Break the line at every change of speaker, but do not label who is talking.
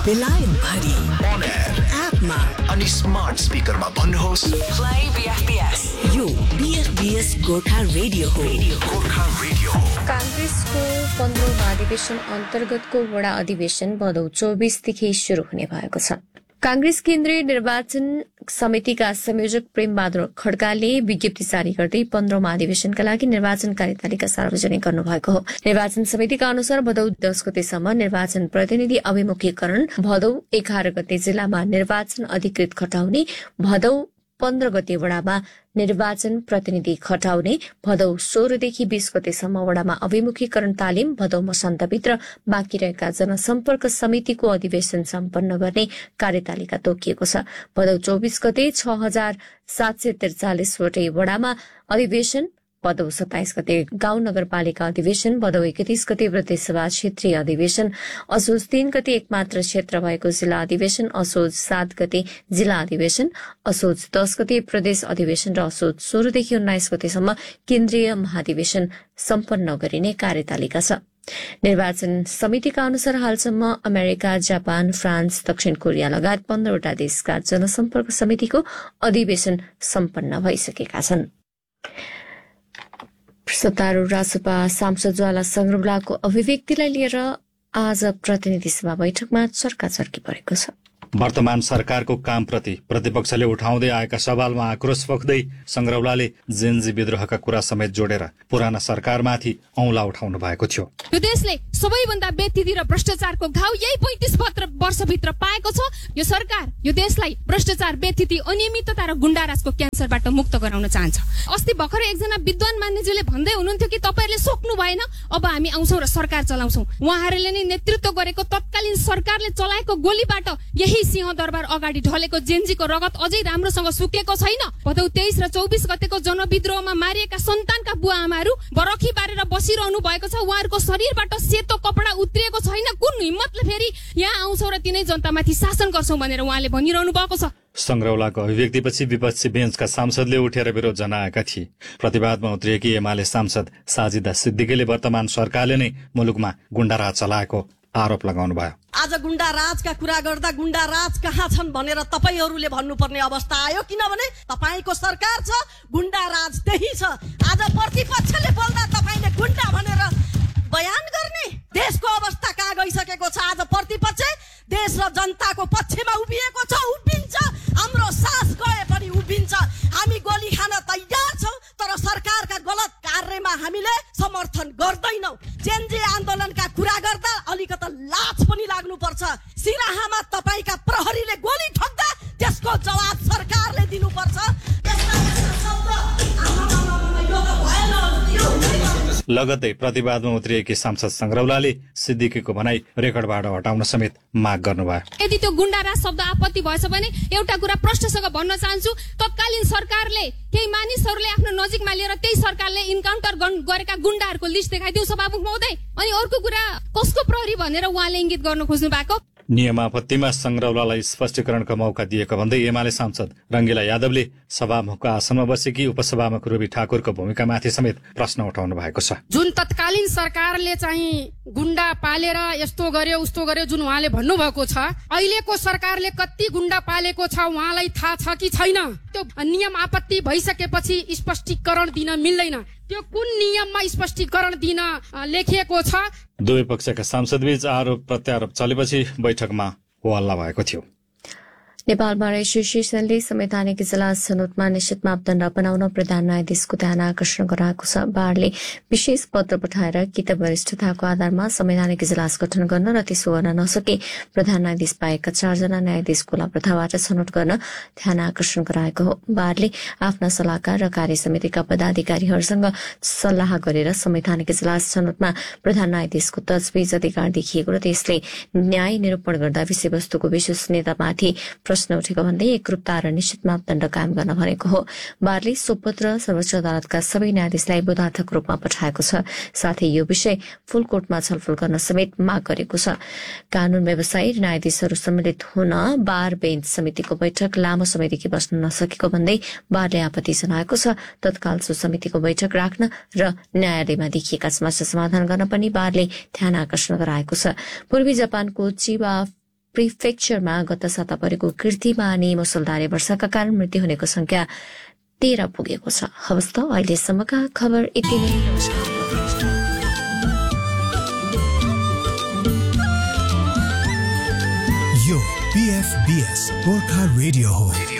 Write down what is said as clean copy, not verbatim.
बेलायत भरि
On air
एपमा
अनि स्मार्ट स्पिकरमा भन्नुहोस्
Play BFBS. यो BFBS गोर्खा रेडियो हो.
गोर्खा रेडियो हो।
कांग्रेसको 15औं महाधिवेशन अन्तर्गतको वडा अधिवेशन भदौ 24 देखि शुरू हुने भएको छ। कांग्रेस केन्द्रीय निर्वाचन समितिका संयोजक प्रेमबहादुर खड्काले विज्ञप्ति जारी गर्दै 15औं महाधिवेशनका लागि निर्वाचन कार्यतालिका सार्वजनिक गर्नुभएको हो। निर्वाचन समितिका अनुसार भदौ 10 गतेसम्म निर्वाचन प्रतिनिधि अभिमुखीकरण, भदौ 11 गते जिल्लामा निर्वाचन अधिकृत खटाउने, भदौ 15 गते वडामा निर्वाचन प्रतिनिधि खटाउने, भदौ 16 देखि 20 गतेसम्म वडामा अभिमुखीकरण तालिम, भदौ मसान्तभित्र बाँकी रहेका जनसम्पर्क समितिको अधिवेशन सम्पन्न गर्ने कार्यतालिका तोकिएको छ। भदौ 24 गते 6743 वटै वडामा अधिवेशन, भदौ 27 गते गाउँ नगरपालिका अधिवेशन, भदौ 31 गते प्रदेशसभा क्षेत्रीय अधिवेशन, असोज 3 गते एकमात्र क्षेत्र भएको जिल्ला अधिवेशन, असोज 7 गते जिल्ला अधिवेशन, असोज 10 गते प्रदेश अधिवेशन र असोज 16 देखि 19 गतेसम्म केन्द्रीय महाधिवेशन सम्पन्न गरिने कार्यतालिका छ। निर्वाचन समितिका अनुसार हालसम्म अमेरिका, जापान, फ्रान्स, दक्षिण कोरिया लगायत 15 वटा देशका जनसम्पर्क समितिको अधिवेशन सम्पन्न भइसकेका छन्। सत्तारूढ़ रासपा सांसद ज्वाला संग्रौलाको अभिव्यक्तिलाई लिएर आज प्रतिनिधि सभा बैठकमा चर्काचर्की परेको छ।
वर्तमान सरकारको कामप्रति प्रतिपक्षले उठाउँदै आएका सवालमा आक्रोश पोख्दै संग्रौलाले जेनजी विद्रोहका कुरा समेत जोडेर पुराना सरकारमाथि औंला उठाउनु भएको थियो।
यो देशले सबैभन्दा बेतिदी र भ्रष्टाचारको घाउ यही 35 वर्षभित्र पाएको छ। यो सरकार यो देशलाई भ्रष्टाचार, बेतिदी, अनियमितता र गुण्डाराजको क्यान्सरबाट मुक्त गराउन चाहन्छ। अस्ति भर्खर एकजना विद्वान मान्यज्यूले भन्दै हुनुहुन्थ्यो कि तपाईहरुले सोच्नु भएन, अब हामी आउँछौं र सरकार चलाउँछौं। उहाँहरूले नै नेतृत्व गरेको तत्कालीन सरकारले चलाएको गोलीबाट यही सिंहदरबार अगाडि ढलेको जेनजीको रगत अझै राम्रोसँग सुकेको छैन। भदौ 23 र 24 गतेको जनविद्रोहमा मारिएका सन्तानका बुवा आमाहरू बरखी बारेर बसिरहनु भएको छ। उहाँहरूको शरीरबाट सेतो कपडा उत्रिएको छैन। कुन हिम्मतले फेरि यहाँ आउँछौ र तिनै जनतामाथि शासन गर्छौ भनेर उहाँले भनिरहनु भएको छ।
संग्रौलाको अभिव्यक्तिपछि विपक्षी बेन्चका सांसदले उठेर विरोध जनाएका थिए। प्रतिवादमा उत्रिएकी एमाले सांसद साजिदा सिद्दिकीले वर्तमान सरकारले नै मुलुकमा गुण्डाराज चलाएको आरोप लगाउनु भयो।
आज गुण्डा राजका कुरा गर्दा गुण्डा राज कहाँ छन् भनेर तपाईहरूले भन्नुपर्ने अवस्था आयो, किनभने तपाईको सरकार छ, गुण्डा राज त्यही छ। आज प्रतिपक्षले बोल्दा तपाईले गुण्डा भनेर बयान गर्ने? देशको अवस्था कहाँ गइसकेको छ? आज प्रतिपक्ष देश र जनताको पक्षमा उभिएको छ, उभिन्छ। हाम्रो सास गए पनि उभिन्छ। हामी गोली खान तयार छौं, तर सरकारका गलत कार्यमा हामीले समर्थन गर्दैनौं। जेनजी आन्दोलनका कुरा गर्दा अलिकति लाज पनि लाग्नुपर्छ। सिराहामा तपाईका प्रहरीले गोली ठोक्दा त्यसको जवाब सरकारले दिनुपर्छ।
लगत्तै प्रतिवादमा उत्रिएकी सांसद संग्रौलाले सिद्दिकीको भनाई रेकर्डबाट हटाउन समेत माग गर्नुभयो।
यदि त्यो गुण्डाराज शब्द आपत्ति भएछ भने एउटा कुरा प्रश्नसँग भन्न चाहन्छु, तत्कालीन सरकारले केही मानिसहरूले आफ्नो नजिकमा लिएर त्यही सरकारले इन्काउन्टर गरेका गुण्डाहरूको लिस्ट देखाइदियो सभामुख महोदय। अनि अर्को कुरा कसको प्रहरी भनेर उहाँले इंगित गर्न खोज्नु भएको?
नियम आपत्तिमा संग्रौलालाई स्पष्टीकरणको मौका दिएको भन्दै एमाले सांसद रंगिला यादवले सभामुखको आसनमा बसेकी उपसभामुख रुबी ठाकुरको भूमिकामाथि समेत प्रश्न उठाउनु भएको छ।
जुन तत्कालीन सरकारले चाहिँ गुण्डा पालेर यस्तो गर्यो उस्तो गर्यो जुन उहाँले भन्नुभएको छ, अहिलेको सरकारले कति गुण्डा पालेको छ उहाँलाई थाहा छ कि छैन? त्यो नियम आपत्ति भइसकेपछि स्पष्टीकरण दिन मिल्दैन। त्यो कुन नियममा स्पष्टीकरण दिन लेखिएको छ?
दुवै पक्षका सांसदबीच आरोप प्रत्यारोप चलेपछि बैठकमा हल्ला भएको थियो।
नेपाल बार एसोसिएसनले संवैधानिक इजलास छनौटमा निश्चित मापदण्ड अपनाउन प्रधान न्यायाधीशको ध्यान आकर्षण गराएको छ। बारले विशेष पत्र पठाएर कि त वरिष्ठताको आधारमा संवैधानिक इजलास गठन गर्न र त्यसो गर्न नसके प्रधान न्यायाधीश बाहेकका 4 जना न्यायाधीश खुला प्रथाबाट छनौट गर्न ध्यान आकर्षण गराएको हो। बारले आफ्ना सल्लाहकार र कार्य समितिका पदाधिकारीहरूसँग सल्लाह गरेर संवैधानिक इजलास छनौटमा प्रधान न्यायाधीशको तजविज अधिकार देखिएको र त्यसले न्याय निरूपण गर्दा विषयवस्तुको विश्वसनीयतामाथि प्रश्न उठेको भन्दै एकरूपता र निश्चित मापदण्ड कायम गर्न भनेको हो। बारले सो पत्र सर्वोच्च अदालतका सबै न्यायाधीशलाई बोधार्थक रूपमा पठाएको छ। साथै यो विषय फुल कोर्टमा छलफल गर्न समेत माग गरेको छ। कानून व्यवसायी न्यायाधीशहरू सम्मिलित हुन बार बेन्च समितिको बैठक लामो समयदेखि बस्न नसकेको भन्दै बारले आपत्ति जनाएको छ। तत्काल सो समितिको बैठक राख्न र न्यायालयमा देखिएका समस्या समाधान गर्न पनि बारले ध्यान आकर्षण गराएको छ। पूर्वी जापानको चिबा प्रिफेक्चरमा गत साता परेको कृतिमा अनि मुसलधारे वर्षाका कारण मृत्यु हुनेको संख्या 13 पुगेको छ। हवस् त अहिलेसम्मका खबर यति नै।
यो PFBS गोर्खा रेडियो हो।